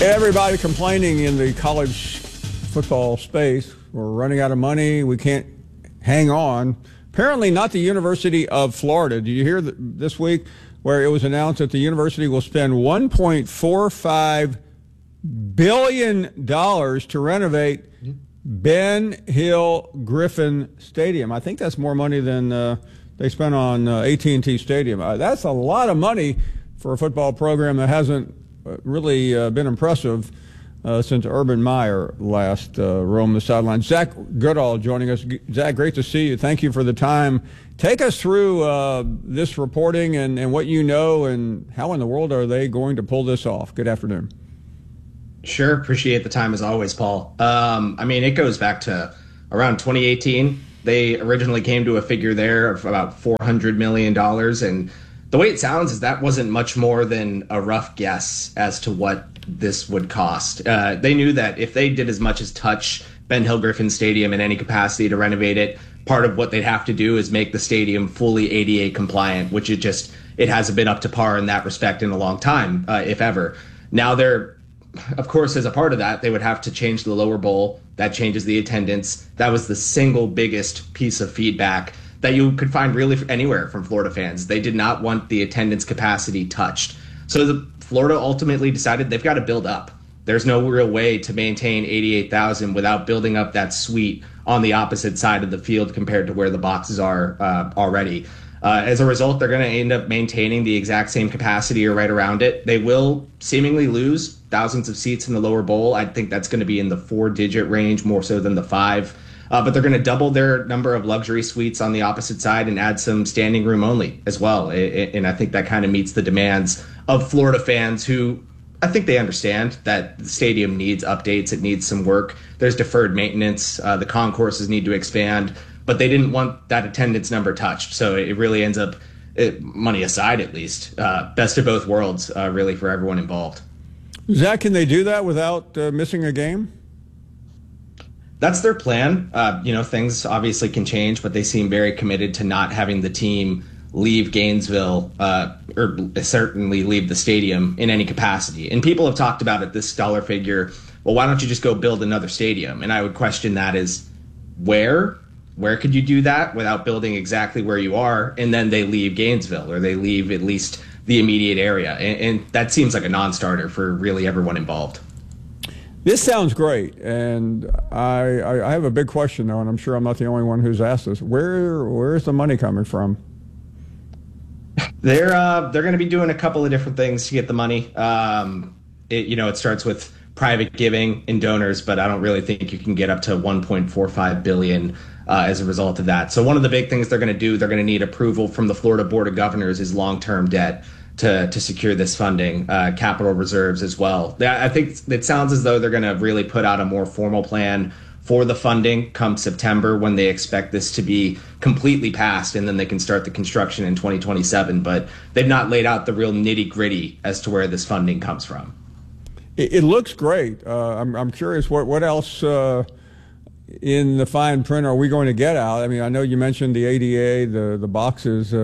Everybody complaining in the college football space. We're running out of money. We can't hang on. Apparently not the University of Florida. Did you hear this week where it was announced that the university will spend $1.45 billion to renovate Ben Hill Griffin Stadium? I think that's more money than they spent on AT&T Stadium. That's a lot of money for a football program that hasn't really been impressive since Urban Meyer last roamed the sidelines. Zach Goodall joining us. Zach, great to see you. Thank you for the time. Take us through this reporting and what you know, and how in the world are they going to pull this off? Good afternoon. Sure. Appreciate the time as always, Paul. It goes back to around 2018. They originally came to a figure there of about $400 million. And the way it sounds is that wasn't much more than a rough guess as to what this would cost. They knew that if they did as much as touch Ben Hill Griffin Stadium in any capacity to renovate it, part of what they'd have to do is make the stadium fully ADA compliant, which it hasn't been up to par in that respect in a long time, if ever. Now of course, as a part of that, they would have to change the lower bowl. That changes the attendance. That was the single biggest piece of feedback that you could find really anywhere from Florida fans. They did not want the attendance capacity touched. So Florida ultimately decided they've got to build up. There's no real way to maintain 88,000 without building up that suite on the opposite side of the field compared to where the boxes are already. As a result, they're going to end up maintaining the exact same capacity or right around it. They will seemingly lose thousands of seats in the lower bowl. I think that's going to be in the 4-digit range, more so than the 5. But they're going to double their number of luxury suites on the opposite side and add some standing room only as well. And I think that kind of meets the demands of Florida fans who I think they understand that the stadium needs updates. It needs some work. There's deferred maintenance. The concourses need to expand. But they didn't want that attendance number touched. So it really ends up, money aside at least, best of both worlds really for everyone involved. Zach, can they do that without missing a game? That's their plan. Things obviously can change, but they seem very committed to not having the team leave Gainesville or certainly leave the stadium in any capacity. And people have talked about it, this dollar figure. Well, why don't you just go build another stadium? And I would question that as where? Where could you do that without building exactly where you are? And then they leave Gainesville or they leave at least the immediate area. And that seems like a non-starter for really everyone involved. This sounds great, and I have a big question, though, and I'm sure I'm not the only one who's asked this. Where's the money coming from? They're going to be doing a couple of different things to get the money. It starts with private giving and donors, but I don't really think you can get up to $1.45 billion as a result of that. So one of the big things they're going to do, they're going to need approval from the Florida Board of Governors is long-term debt to secure this funding, capital reserves as well. I think it sounds as though they're going to really put out a more formal plan for the funding come September when they expect this to be completely passed, and then they can start the construction in 2027. But they've not laid out the real nitty-gritty as to where this funding comes from. It looks great. I'm curious what else in the fine print are we going to get out? I mean, I know you mentioned the ADA, the boxes.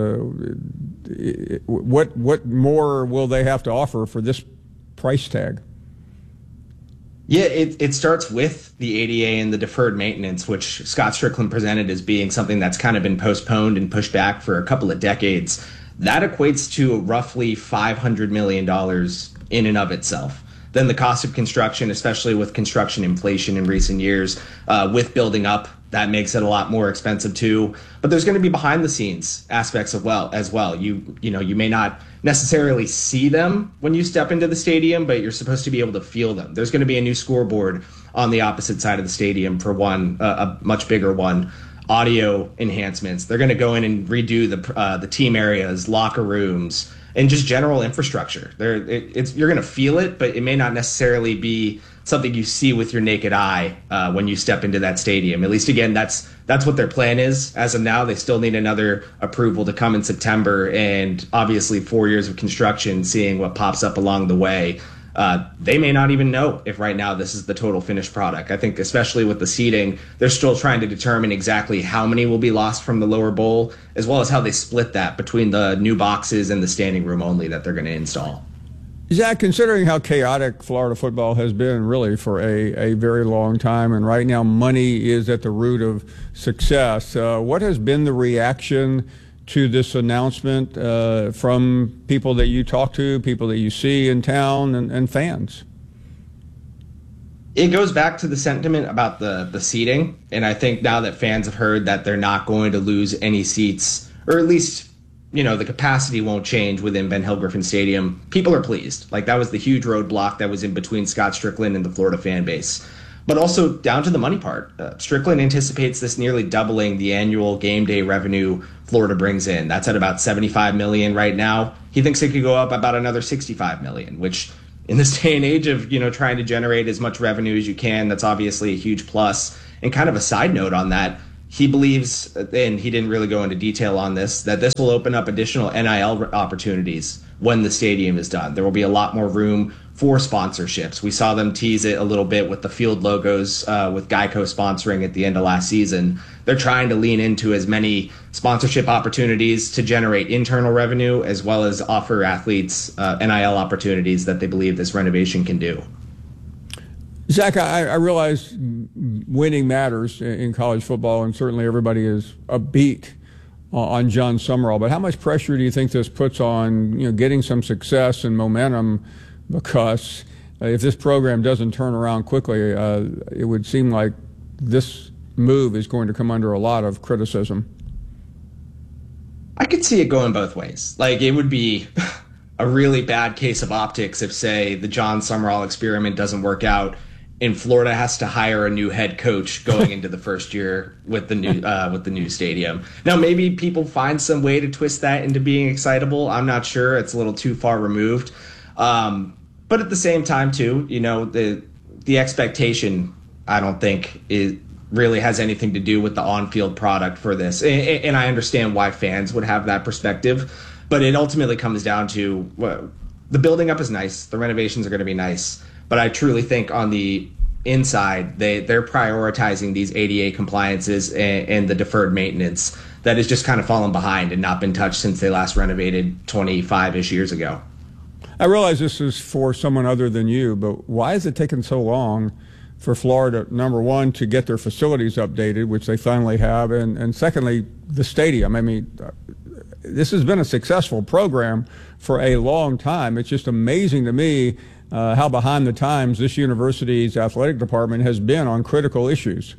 What more will they have to offer for this price tag? Yeah, it starts with the ADA and the deferred maintenance, which Scott Strickland presented as being something that's kind of been postponed and pushed back for a couple of decades. That equates to roughly $500 million in and of itself. Then the cost of construction, especially with construction inflation in recent years, with building up, that makes it a lot more expensive too. But there's going to be behind the scenes aspects as well. You may not necessarily see them when you step into the stadium, but you're supposed to be able to feel them. There's going to be a new scoreboard on the opposite side of the stadium for one, a much bigger one. Audio enhancements. They're going to go in and redo the team areas, locker rooms, and just general infrastructure. You're going to feel it, but it may not necessarily be something you see with your naked eye when you step into that stadium. At least, again, that's what their plan is. As of now, they still need another approval to come in September, and obviously 4 years of construction, seeing what pops up along the way. They may not even know if right now this is the total finished product. I think especially with the seating, they're still trying to determine exactly how many will be lost from the lower bowl, as well as how they split that between the new boxes and the standing room only that they're going to install. Zach, considering how chaotic Florida football has been really for a very long time, and right now money is at the root of success, what has been the reaction to this announcement from people that you talk to, people that you see in town, and fans? It goes back to the sentiment about the seating, and I think now that fans have heard that they're not going to lose any seats, or at least the capacity won't change within Ben Hill Griffin Stadium, people are pleased. Like, that was the huge roadblock that was in between Scott Strickland and the Florida fan base. But also down to the money part. Strickland anticipates this nearly doubling the annual game day revenue Florida brings in. That's at about $75 million right now. He thinks it could go up about another $65 million, which in this day and age of trying to generate as much revenue as you can, that's obviously a huge plus. And kind of a side note on that, he believes, and he didn't really go into detail on this, that this will open up additional NIL opportunities when the stadium is done. There will be a lot more room for sponsorships. We saw them tease it a little bit with the field logos, with Geico sponsoring at the end of last season. They're trying to lean into as many sponsorship opportunities to generate internal revenue, as well as offer athletes NIL opportunities that they believe this renovation can do. Zach, I realize winning matters in college football, and certainly everybody is upbeat on Jon Sumrall. But how much pressure do you think this puts on getting some success and momentum? Because if this program doesn't turn around quickly, it would seem like this move is going to come under a lot of criticism. I could see it going both ways. Like, it would be a really bad case of optics if, say, the Jon Sumrall experiment doesn't work out and Florida has to hire a new head coach going into the first year with the new stadium. Now, maybe people find some way to twist that into being excitable. I'm not sure. It's a little too far removed. But at the same time, too, the expectation, I don't think, it really has anything to do with the on-field product for this. And I understand why fans would have that perspective, but it ultimately comes down to the building up is nice. The renovations are going to be nice. But I truly think on the inside, they're prioritizing these ADA compliances and the deferred maintenance that has just kind of fallen behind and not been touched since they last renovated 25-ish years ago. I realize this is for someone other than you, but why has it taken so long for Florida, number one, to get their facilities updated, which they finally have, and secondly, the stadium? I mean, this has been a successful program for a long time. It's just amazing to me how behind the times this university's athletic department has been on critical issues.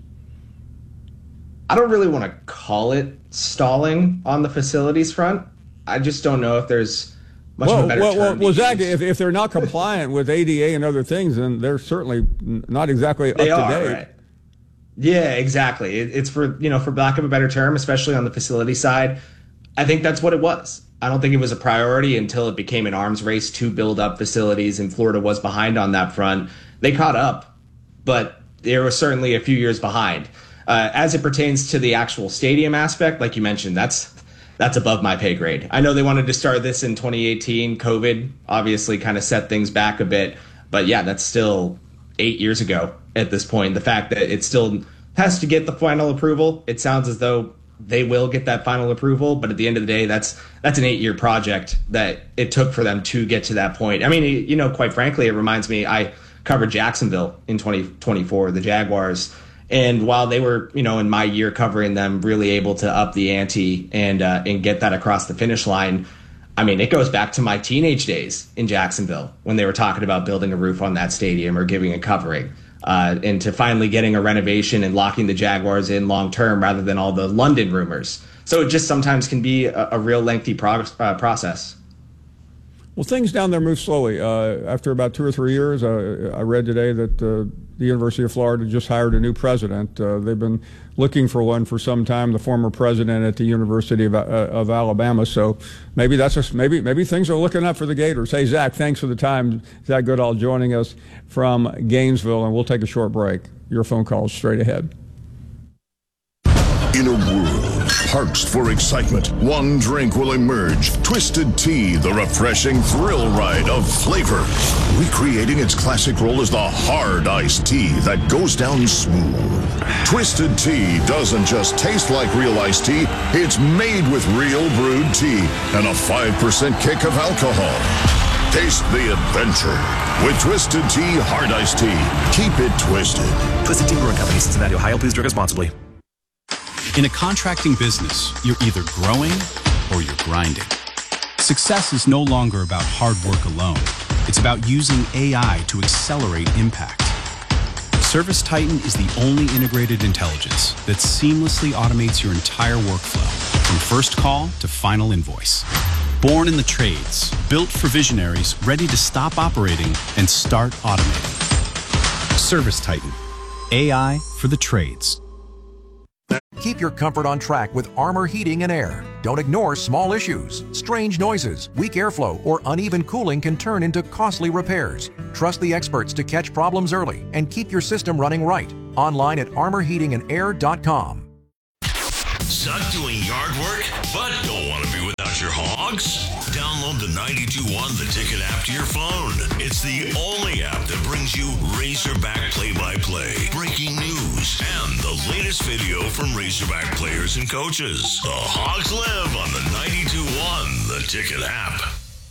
I don't really want to call it stalling on the facilities front. I just don't know if there's much of a better term. Well, Zach, if they're not compliant with ADA and other things, then they're certainly not exactly up to date. Right? Yeah, exactly. It's for lack of a better term, especially on the facility side. I think that's what it was. I don't think it was a priority until it became an arms race to build up facilities, and Florida was behind on that front. They caught up, but they were certainly a few years behind. As it pertains to the actual stadium aspect, like you mentioned, that's above my pay grade. I know they wanted to start this in 2018. COVID obviously kind of set things back a bit, but yeah, that's still 8 years ago at this point. The fact that it still has to get the final approval, it sounds as though they will get that final approval, but at the end of the day, that's an 8-year project that it took for them to get to that point. I mean, quite frankly, it reminds me, I covered Jacksonville in 2024, the Jaguars, and while they were, in my year covering them, really able to up the ante and get that across the finish line, I mean, it goes back to my teenage days in Jacksonville when they were talking about building a roof on that stadium or giving a covering. And to finally getting a renovation and locking the Jaguars in long term rather than all the London rumors. So it just sometimes can be a real lengthy process. Well, things down there move slowly. After about 2 or 3 years, I read today that the University of Florida just hired a new president. They've been looking for one for some time, the former president at the University of Alabama. So maybe maybe things are looking up for the Gators. Hey, Zach, thanks for the time. Zach Goodall joining us from Gainesville, and we'll take a short break. Your phone calls straight ahead. In a world parched for excitement, one drink will emerge. Twisted Tea, the refreshing thrill ride of flavor. Recreating its classic role as the hard iced tea that goes down smooth. Twisted Tea doesn't just taste like real iced tea, it's made with real brewed tea and a 5% kick of alcohol. Taste the adventure with Twisted Tea Hard Iced Tea. Keep it twisted. Twisted Tea Brewing Company, Cincinnati, Ohio. Please drink responsibly. In a contracting business, you're either growing or you're grinding. Success is no longer about hard work alone. It's about using AI to accelerate impact. ServiceTitan is the only integrated intelligence that seamlessly automates your entire workflow, from first call to final invoice. Born in the trades, built for visionaries ready to stop operating and start automating. ServiceTitan, AI for the trades. Keep your comfort on track with Armor Heating and Air. Don't ignore small issues. Strange noises, weak airflow, or uneven cooling can turn into costly repairs. Trust the experts to catch problems early and keep your system running right. Online at armorheatingandair.com. Suck doing yard work, but don't want to be without your hogs? Download the 92.1 The Ticket app to your phone. It's the only app that brings you Razorback play-by-play, breaking news, and the latest video from Razorback players and coaches. The Hogs live on the 92.1 The Ticket app.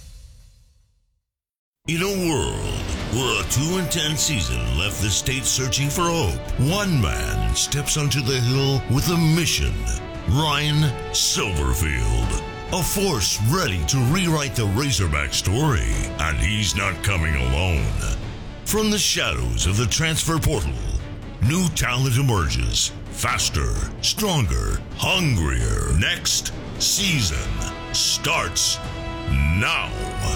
In a world where a 2-10 season left the state searching for hope, one man steps onto the hill with a mission. Ryan Silverfield, a force ready to rewrite the Razorback story, and he's not coming alone. From the shadows of the transfer portal, new talent emerges, faster, stronger, hungrier. Next season starts now.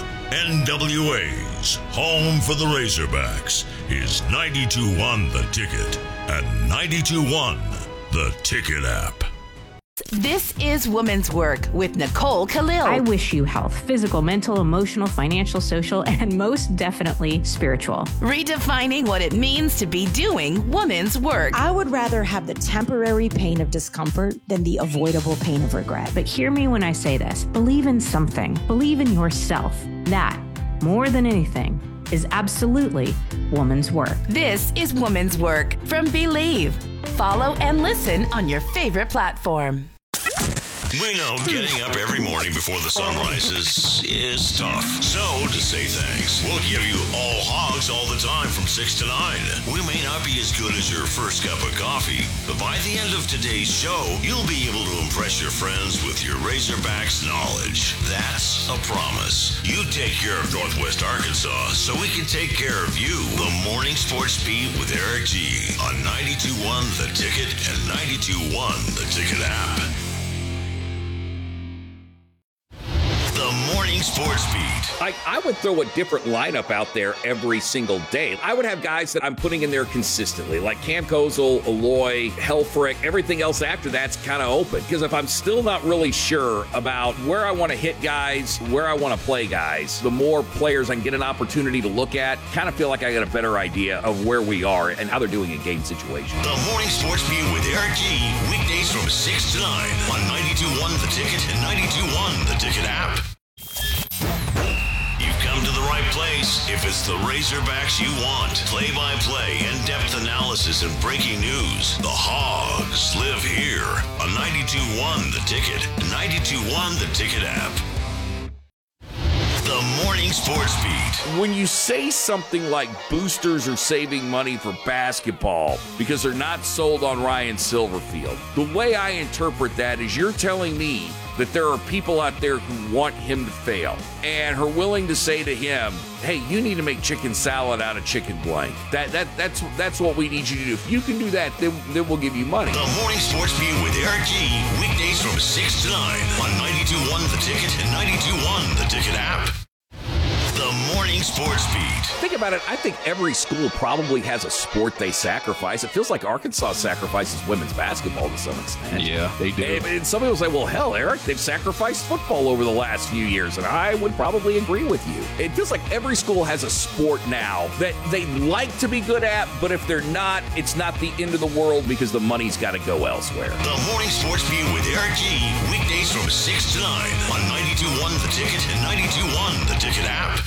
NWA's home for the Razorbacks is 92.1 The Ticket and 92.1 The Ticket app. This is Women's Work with Nicole Khalil. I wish you health, physical, mental, emotional, financial, social, and most definitely spiritual. Redefining what it means to be doing women's work. I would rather have the temporary pain of discomfort than the avoidable pain of regret. But hear me when I say this. Believe in something. Believe in yourself. That, more than anything, is absolutely woman's work. This is Women's Work from Believe. Follow and listen on your favorite platform. We know getting up every morning before the sun rises is tough. So, to say thanks, we'll give you all hogs all the time from 6 to 9. We may not be as good as your first cup of coffee, but by the end of today's show, you'll be able to impress your friends with your Razorbacks knowledge. That's a promise. You take care of Northwest Arkansas so we can take care of you. The Morning Sports Beat with Eric G on 92.1 The Ticket and 92.1 The Ticket app. The Morning Sports Beat. I would throw a different lineup out there every single day. I would have guys that I'm putting in there consistently, like Cam Kozel, Aloy, Helfrich. Everything else after that's kind of open. Because if I'm still not really sure about where I want to hit guys, where I want to play guys, the more players I can get an opportunity to look at, kind of feel like I got a better idea of where we are and how they're doing in game situations. The Morning Sports Beat with Eric G. Weekdays from 6 to 9 on 92.1 The Ticket and 92.1 The Ticket app. You've come to the right place if it's the Razorbacks you want. Play-by-play, in-depth analysis, and breaking news. The Hogs live here on 92.1 The Ticket and 92.1 The Ticket app. The Morning Sports Beat. When you say something like boosters are saving money for basketball because they're not sold on Ryan Silverfield, the way I interpret that is you're telling me that there are people out there who want him to fail and are willing to say to him, hey, you need to make chicken salad out of chicken blank. That's what we need you to do. If you can do that, then we'll give you money. The Morning Sports Beat with Eric G. Weekdays from 6 to 9 on 92.1 The Ticket and 92.1 The Ticket app. The Morning Sports Beat. Think about it. I think every school probably has a sport they sacrifice. It feels like Arkansas sacrifices women's basketball to some extent. Yeah, they do. And some people say, well, hell, Eric, they've sacrificed football over the last few years. And I would probably agree with you. It feels like every school has a sport now that they like to be good at, but if they're not, it's not the end of the world because the money's got to go elsewhere. The Morning Sports Beat with Eric G. Weekdays from 6 to 9 on 92.1 The Ticket and 92.1 The Ticket app.